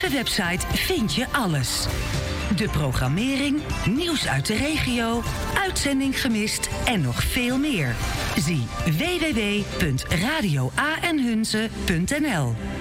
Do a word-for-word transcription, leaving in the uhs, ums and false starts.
De website vind je alles. De programmering, nieuws uit de regio, uitzending gemist en nog veel meer. Zie w w w punt radio a n hunze punt n l.